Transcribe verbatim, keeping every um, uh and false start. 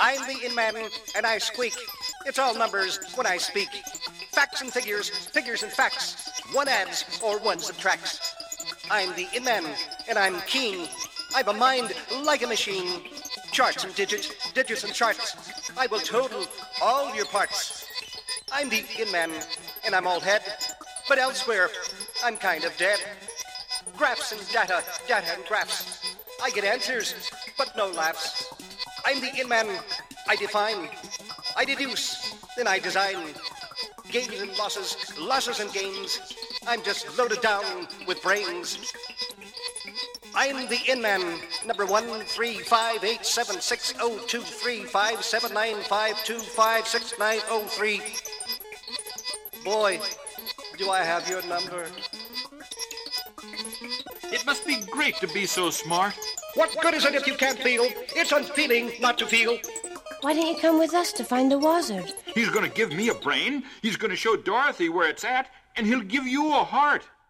I'm the in-man, and I squeak. It's all numbers when I speak. Facts and figures, figures and facts. One adds or one subtracts. I'm the in-man, and I'm keen. I've a mind like a machine. Charts and digits, digits and charts. I will total all your parts. I'm the in-man, and I'm all head. But elsewhere, I'm kind of dead. Graphs and data, data and graphs. I get answers, but no laughs. I'm the in-man, I define. I deduce, then I design. Gains and losses, losses and gains. I'm just loaded down with brains. I'm the in-man, number one, three, five, eight, seven, six, oh, two, three, five, seven, nine, five, two, five, six, nine, oh, three. Boy, do I have your number. It must be great to be so smart. What good is it if you can't feel? It's unfeeling not to feel. Why don't you come with us to find the wizard? He's going to give me a brain, he's going to show Dorothy where it's at, and he'll give you a heart.